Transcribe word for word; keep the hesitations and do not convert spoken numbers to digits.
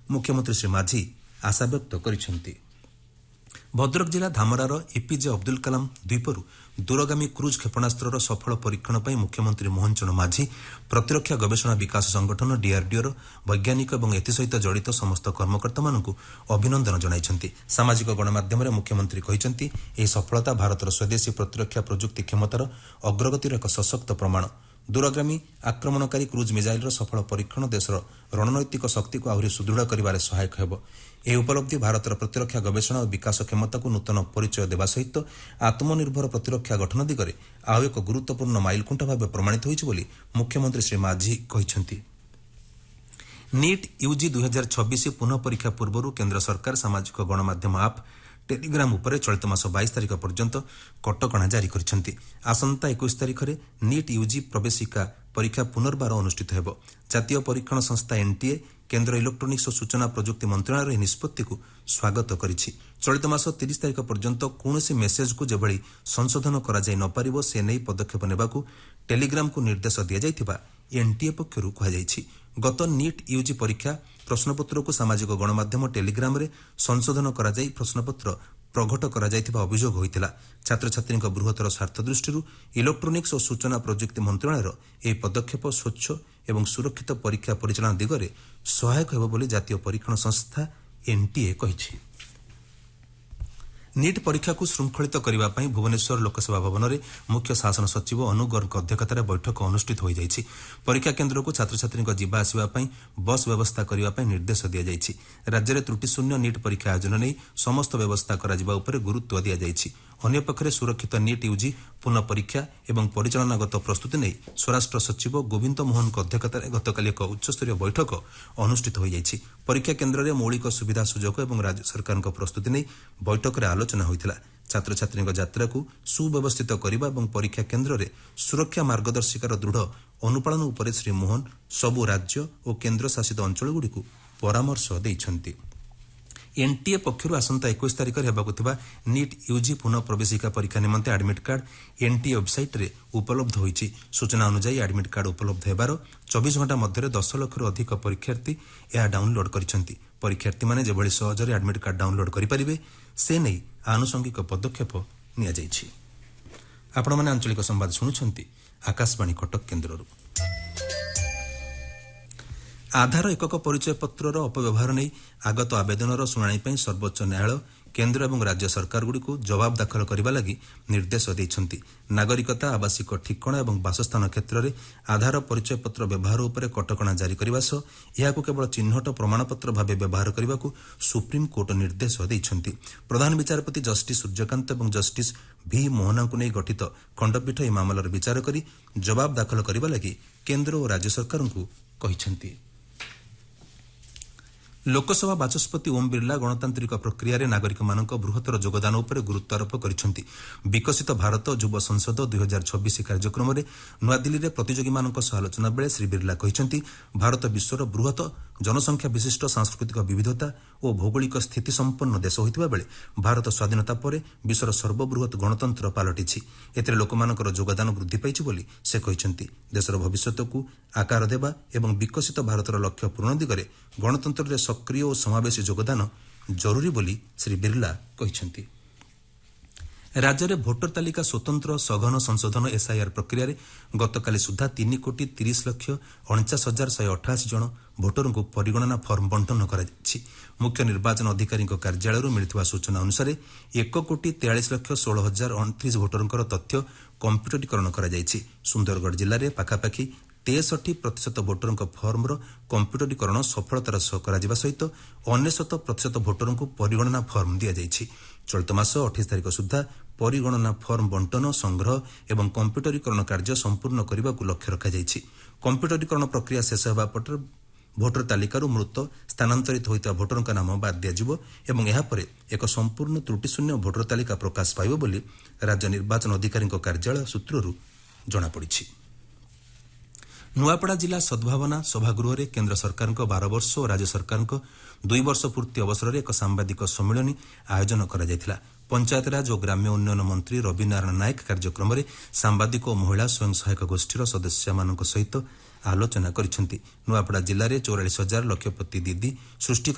मुख्यमंत्री श्री माझी आशा व्यक्त କରିଛନ୍ତି। भद्रक जिला धामरार एपीजे अब्दुल कलाम द्वीपरू दूरगामी क्रुज क्षेपणास्त्र सफल परीक्षण पर मुख्यमंत्री मोहन चरण माझी प्रतिरक्षा गवेषणा विकास संगठन डीआरडीओ वैज्ञानिक और एसहित जड़ित समस्त कर्मकर्ता मानक अभिनंदन जणाइछन्ति। सामाजिक गणमाध्यम मुख्यमंत्री कहिसन्ति एही सफलता भारतर स्वदेशी प्रतिरक्षा प्रजुक्ति क्षमतार अग्रगतिर एक सशक्त प्रमाण। दूरगामी आक्रमणकारी क्रुज मिसाइल सफल परीक्षण देशर रणनैतिक शक्ति को आहरी सुदृढ़ करिबारे सहायक हेब। यह उपलब्धि भारतर प्रतिरक्षा गवेषणा और विकास क्षमता को नूतन परिचय देवा सहित आत्मनिर्भर प्रतिरक्षा गठन दिगरे आउ एक गुरुत्वपूर्ण माइलखुंट भाव प्रमाणित होइछि बोली मुख्यमंत्री श्री माझी कहिसन्ति। नीट यूजी दुई हजार छब्बीस पुनः परीक्षा पूर्व केन्द्र सरकार सामाजिक गणमाध्यम आप टेलीग्राम उपरे चलित मास बाईस तारिख पर्यंत कटकणा जारी କରିଛନ୍ତି। आसंता इक्कीस तारिख में नीट यूजी प्रवेशिका परीक्षा पुनर्बार अनुष्ठित हेब। जातीय परीक्षण संस्था एनटीए केन्द्र इलेक्ट्रोनिक्स और सूचना प्रजुक्ति मंत्रालय निष्पत्ति को स्वागत करिछि। चलित मास तीस तारिख पर्यंत कौनसी मेसेज को जेभଳି संशोधन करा जाय न पारिबो से नै पदक्षेप नेबाकू टेलीग्राम को निर्देश दिया जायथिबा एनटीए पक्षरु कहा जायछि। गत नीट यूजी परीक्षा प्रश्नपत्र को सामाजिक गणमाध्यम टेलीग्राम रे संशोधन करा जाय प्रश्नपत्र प्रघट करा जायथिबा अभियोग होइतिला। छात्र छात्री बृहत्तर स्वार्थ दृष्टि इलेक्ट्रोनिक्स और सूचना प्रजुक्ति मंत्रालय यह पदक्षेप स्वच्छ एवं सुरक्षित परीक्षा परिचालन दिगरे सहायक हेब बोली जातीय परीक्षण संस्था एनटीए कहिछि। नीट परीक्षा को श्रृंखलित करने पर भुवनेश्वर लोकसेवा भवन में मुख्य शासन सचिव अनु गर्ग अध्यक्षतार बैठक अनुष्ठित हो जाइछि। परीक्षा केन्द्र को छात्र छात्री जीवा आसवा बस व्यवस्था करने निर्देश दि जाइछि। राज्य में त्रुटिशून्य नीट परीक्षा आयोजन नहीं समस्त व्यवस्था करा उपर गुरुत्व दि जाइछि। अन्य पक्षरे सुरक्षित नीट यूजी पुनः परीक्षा एवं परिचालनागत प्रस्तुति नहीं स्वराष्ट्र सचिव गोविंद मोहन अध्यक्षतार गतकाली एक उच्चस्तरीय बैठक अनुष्ठित हो जाइछि। परीक्षा केन्द्र में मौलिक सुविधा सुजोग और राज्य सरकार प्रस्तुति नहीं बैठक में आलोचना होइतिला। छात्र छात्री यात्रा को सुव्यवस्थित करने और परीक्षा केन्द्र में सुरक्षा मार्गदर्शिकार दृढ़ अनुपालन उपर श्री मोहन सबु राज्य और केन्द्र शासित अंचलगुड़ी परामर्श देइछन्ति। एनटीए पक्षर आसंता इक्कीस तारिख में होगा नीट यूजी पुनः प्रवेशिका परीक्षा निमंते एडमिट कार्ड एनटीए वेबसाइट रे उपलब्ध होइछि। सूचना अनुसार एडमिट कार्ड उपलब्ध हेबार चौबीस घंटा मध्य दस लाख अधिक परीक्षार्थी यह डाउनलोड करिसेंति। परीक्षार्थी माने जेभଳି सहजरे एडमिट कार्ड डाउनलोड करिपारिबे से नै आनुषंगिक पदक्षेप निया जाइछि। आपण माने आंचलिक संवाद सुनुछंती आकाशवाणी कटक केन्द्ररू। आधार एकक परिचय पत्रर अपव्यवहार नहीं आगत आवेदनर शुणाणी सर्वोच्च न्यायालय केन्द्र और राज्य सरकारगुड़ी जवाब दाखल करने लगी निर्देश देइछन्ति। नागरिकता आवासिक ठिकाना और बासस्थान क्षेत्र में आधार परिचय पत्र व्यवहार उपर कटकणा जारी करने सह यह केवल चिन्हट प्रमाणपत्र भाव व्यवहार करने को सुप्रीम कोर्ट निर्देश देइछन्ति। प्रधान विचारपति जस्टिस सूर्यकांत और जस्टिस भि मोहना को नहीं गठित खंडपीठ यह मामलार विचार कर जवाब दाखल करने लगी केन्द्र और राज्य सरकार को कहिछन्ति। लोकसभा बाचस्पति ओम बिरला गणतांत्रिक प्रक्रिया रे नागरिक मानक बृहत्तर योगदान उपर गुरुत्व आरोप करिसेंति। विकसित भारत युव संसद दुई हजार छब्बीस कार्यक्रम में नुआदिल्ली में प्रतियोगी मानक सह आलोचना बेले श्री बिरला कहिसेंति भारत विश्वर बृहत जनसंख्या विशिष्ट सांस्कृतिक विविधता और भौगोलिक स्थिति संपन्न देश होइतिबा बेले भारत स्वाधीनता पर विश्वर सर्वबृहत गणतंत्र पलटिछि। एथिरे लोकमानकर योगदान वृद्धि पाइछि बोली से कहिसेंति। देशर भविष्यत को आकार देवा एवं विकसित भारतर लक्ष्य पूरण दिगरे गणतंत्र रे सक्रिय और समावेशी योगदान जरूरी बोली श्री बिरला कहिसेंति। राज्य में भोटर तालिका स्वतंत्र सघन संशोधन एसआईआर प्रक्रिया रे गतकाली सुधा तीन कोटी तीस लक्ष अणचाश हजार शहे अठाशी जन भोटर को परिगणना फर्म बंटन कर मुख्य निर्वाचन अधिकारी कार्यालय मिलता सूचना अनुसार एक कोटी तेयालीस लक्ष षोल हजार अणतीस भोटर तथ्य कंप्यूटरीकरण कर सुंदरगढ़ जिले में पाखापाखि तेसठी प्रतिशत भोटर फर्मर कंप्यूटरीकरण सफलतार सह करा सहित अनेशत प्रतिशत भोटर को परिगणना फर्म दि जाइछि। चलित मास अठाईस तारिख सुधा परिगणना फर्म बंटन संग्रह एवं कंप्यूटरीकरण कार्य संपूर्ण करने को लक्ष्य रखा जाइछि। कंप्यूटरीकरण प्रक्रिया शेष होगा पर भोटर तालिकार मृत स्थानांतरित होता भोटर का नाम बाद दिज्व और यापर एक संपूर्ण त्रुटिशून्य भोटर तालिका प्रकाश पाइब बोली राज्य निर्वाचन अधिकारी कार्यालय सूत्ररू जଣାपड़ी। नुआपड़ा जिला सद्भावना सभागृह में केन्द्र सरकार बारह वर्ष और राज्य सरकार दुई वर्ष पूर्ति अवसर में एक सांबादिक सम्मेलन आयोजन कर पंचायतराज और ग्राम्य उन्नयन मंत्री रवि नारायण नायक कार्यक्रम में सांबादिक और महिला स्वयं सहायक गोष्ठीर सदस्य सहित आलोचना करिसेंति। नुआपड़ा जिले में चौरालीस हजार लक्षपति दीदी सृष्टि